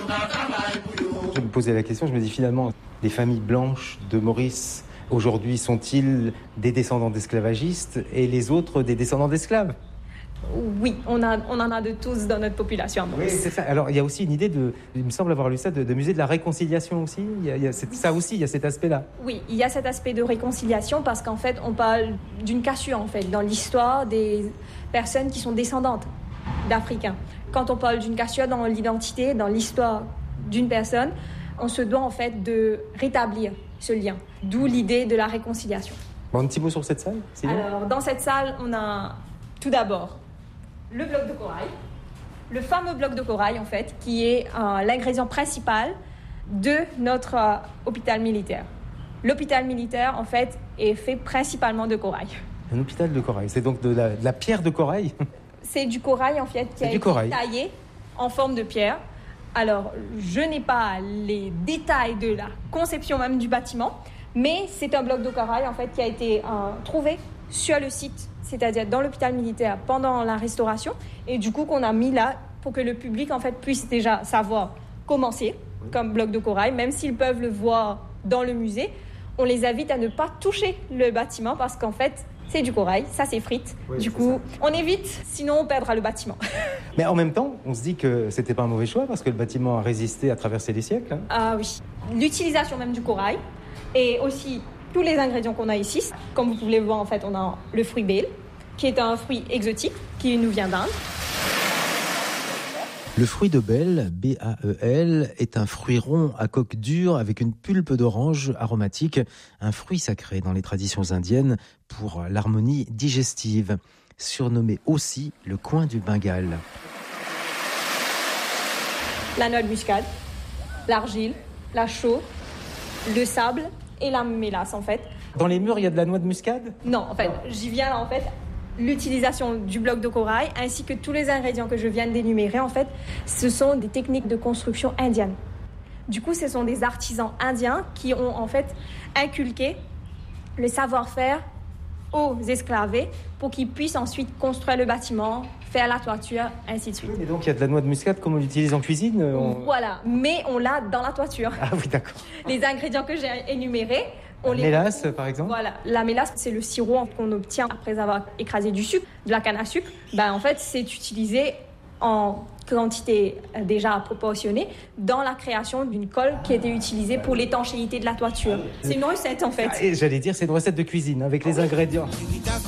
Je me posais la question, je me dis finalement, les familles blanches de Maurice, aujourd'hui, sont-ils des descendants d'esclavagistes et les autres des descendants d'esclaves ? Oui, on en a de tous dans notre population. Oui, c'est ça. Alors, il y a aussi une idée il me semble avoir lu ça, de musée de la réconciliation aussi. Ça aussi, il y a cet aspect-là. Oui, il y a cet aspect de réconciliation parce qu'en fait, on parle d'une cassure, en fait, dans l'histoire des personnes qui sont descendantes d'Africains. Quand on parle d'une cassure dans l'identité, dans l'histoire d'une personne, on se doit, en fait, de rétablir ce lien. D'où l'idée de la réconciliation. Bon, un petit mot sur cette salle, sinon. Alors, dans cette salle, on a tout d'abord le bloc de corail, le fameux bloc de corail en fait, qui est l'ingrédient principal de notre hôpital militaire. L'hôpital militaire en fait est fait principalement de corail. Un hôpital de corail, c'est donc de la pierre de corail ? C'est du corail en fait qui a été taillé en forme de pierre. Alors, je n'ai pas les détails de la conception même du bâtiment, mais c'est un bloc de corail en fait qui a été trouvé sur le site, c'est-à-dire dans l'hôpital militaire pendant la restauration, et du coup qu'on a mis là pour que le public en fait puisse déjà savoir comment c'est comme bloc de corail, même s'ils peuvent le voir dans le musée. On les invite à ne pas toucher le bâtiment parce qu'en fait c'est du corail, ça s'effrite. Oui, du coup, on évite, sinon on perdra le bâtiment. Mais en même temps, on se dit que c'était pas un mauvais choix parce que le bâtiment a résisté à traverser les siècles. Hein. Ah oui, l'utilisation même du corail et aussi tous les ingrédients qu'on a ici. Comme vous pouvez le voir, en fait, on a le fruit bale, qui est un fruit exotique qui nous vient d'Inde. Le fruit de bel, B-A-E-L, est un fruit rond à coque dure avec une pulpe d'orange aromatique, un fruit sacré dans les traditions indiennes pour l'harmonie digestive, surnommé aussi le coin du Bengale. La noix de muscade, l'argile, la chaux, le sable et la mélasse en fait. Dans les murs, il y a de la noix de muscade ? Non, en fait, j'y viens là en fait. L'utilisation du bloc de corail ainsi que tous les ingrédients que je viens d'énumérer, en fait, ce sont des techniques de construction indiennes. Du coup, ce sont des artisans indiens qui ont en fait inculqué le savoir-faire aux esclavés pour qu'ils puissent ensuite construire le bâtiment, faire la toiture, ainsi de suite. Et donc il y a de la noix de muscade comme on l'utilise en cuisine Voilà, mais on l'a dans la toiture. Ah oui, d'accord. Les ingrédients que j'ai énumérés, la mélasse, par exemple. Voilà, la mélasse, c'est le sirop qu'on obtient après avoir écrasé du sucre, de la canne à sucre. En fait, c'est utilisé en quantité déjà proportionnée dans la création d'une colle qui était utilisée pour l'étanchéité de la toiture. C'est une recette, en fait. Et j'allais dire, c'est une recette de cuisine avec les ingrédients.